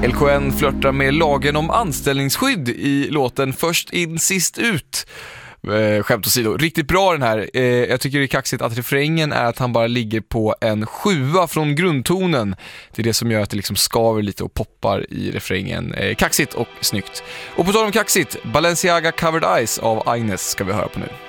LKN flörtar med lagen om anställningsskydd i låten Först in, sist ut. Skämt åsido, riktigt bra den här. Jag tycker det är kaxigt att refrängen är att han bara ligger på en 7 från grundtonen. Det är det som gör att det liksom skaver lite och poppar i refrängen. Kaxigt och snyggt. Och på tal om kaxigt, Balenciaga Covered Eyes av Agnes ska vi höra på nu.